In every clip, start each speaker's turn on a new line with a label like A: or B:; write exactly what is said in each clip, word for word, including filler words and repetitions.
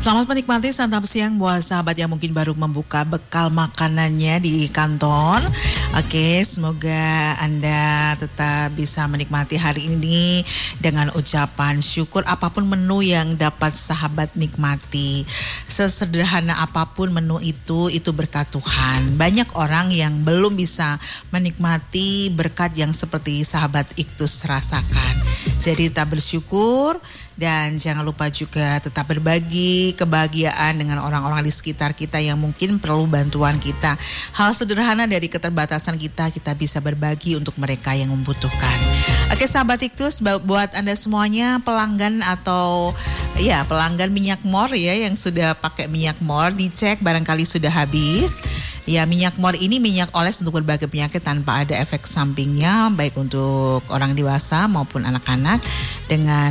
A: Selamat menikmati santap siang buat sahabat yang mungkin baru membuka bekal makanannya di kantor. Oke, semoga Anda tetap bisa menikmati hari ini dengan ucapan syukur apapun menu yang dapat sahabat nikmati. Sesederhana apapun menu itu, itu berkat Tuhan. Banyak orang yang belum bisa menikmati berkat yang seperti sahabat Iktus rasakan. Jadi tetap bersyukur dan jangan lupa juga tetap berbagi kebahagiaan dengan orang-orang di sekitar kita yang mungkin perlu bantuan kita. Hal sederhana dari keterbatasan kita, kita bisa berbagi untuk mereka yang membutuhkan. Oke sahabat Iktus, buat Anda semuanya pelanggan atau ya pelanggan minyak mor ya yang sudah pakai minyak mor, dicek barangkali sudah habis. Ya, minyak mor ini minyak oles untuk berbagai penyakit tanpa ada efek sampingnya, baik untuk orang dewasa maupun anak-anak, dengan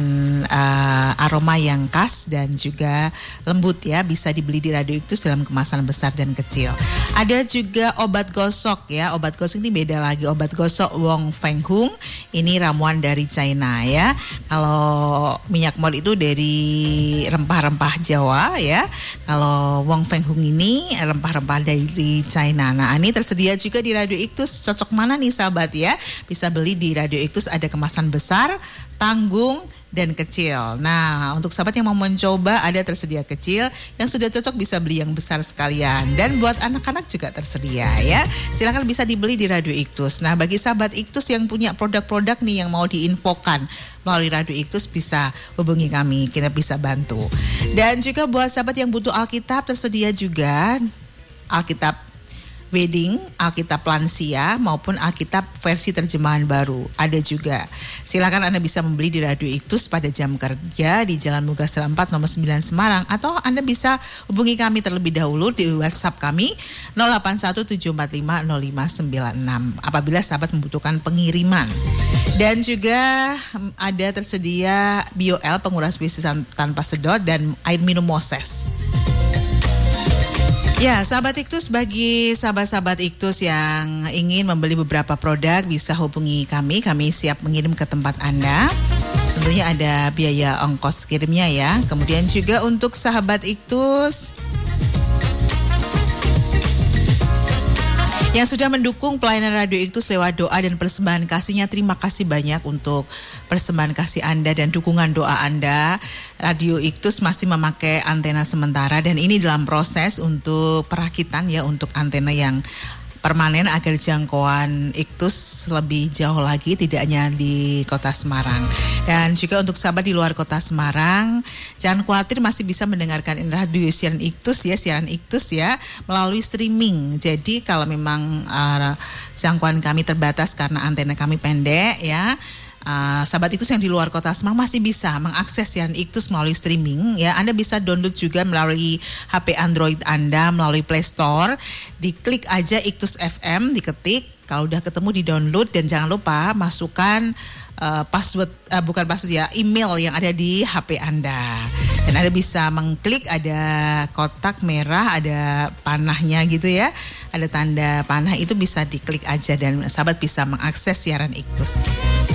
A: uh, aroma yang khas dan juga lembut ya. Bisa dibeli di Radio Iktus dalam kemasan besar dan kecil. Ada juga obat gosok ya. Obat gosok ini beda lagi. Obat gosok Wong Feng Hung ini ramuan dari China ya. Kalau minyak mor itu dari rempah-rempah Jawa ya. Kalau Wong Feng Hung ini rempah-rempah dari China. Nah, ini tersedia juga di Radio Iktus. Cocok mana nih sahabat ya? Bisa beli di Radio Iktus, ada kemasan besar, tanggung, dan kecil. Nah, untuk sahabat yang mau mencoba ada tersedia kecil, yang sudah cocok bisa beli yang besar sekalian. Dan buat anak-anak juga tersedia ya. Silakan bisa dibeli di Radio Iktus. Nah, bagi sahabat Iktus yang punya produk-produk nih yang mau diinfokan melalui Radio Iktus bisa hubungi kami, kita bisa bantu. Dan juga buat sahabat yang butuh Alkitab tersedia juga Alkitab Wedding, Alkitab Lansia maupun Alkitab versi terjemahan baru ada juga. Silakan Anda bisa membeli di Radio Iktus pada jam kerja di Jalan Mugasel empat nomor sembilan Semarang, atau Anda bisa hubungi kami terlebih dahulu di WhatsApp kami nol delapan satu tujuh empat lima nol lima sembilan enam apabila sahabat membutuhkan pengiriman. Dan juga ada tersedia BioL penguras puisi tanpa sedot dan air minum Moses. Ya, sahabat Iktus, bagi sahabat-sahabat Iktus yang ingin membeli beberapa produk bisa hubungi kami. Kami siap mengirim ke tempat Anda. Tentunya ada biaya ongkos kirimnya ya. Kemudian juga untuk sahabat Iktus yang sudah mendukung pelayanan Radio Iktus lewat doa dan persembahan kasihnya, terima kasih banyak untuk persembahan kasih Anda dan dukungan doa Anda. Radio Iktus masih memakai antena sementara dan ini dalam proses untuk perakitan ya, untuk antena yang permanen agar jangkauan Iktus lebih jauh lagi, tidak hanya di kota Semarang. Dan juga untuk sahabat di luar kota Semarang, jangan khawatir, masih bisa mendengarkan radio siaran Iktus ya, siaran Iktus ya, melalui streaming. Jadi kalau memang uh, jangkauan kami terbatas karena antena kami pendek ya, Uh, sahabat Iktus yang di luar kota Semarang masih bisa mengakses siaran Iktus melalui streaming ya. Anda bisa download juga melalui H P Android Anda melalui Play Store. Diklik aja Iktus F M, diketik. Kalau udah ketemu di download, dan jangan lupa masukkan uh, password uh, bukan password ya, email yang ada di H P Anda. Dan Anda bisa mengklik, ada kotak merah, ada panahnya gitu ya. Ada tanda panah, itu bisa diklik aja dan sahabat bisa mengakses siaran Iktus.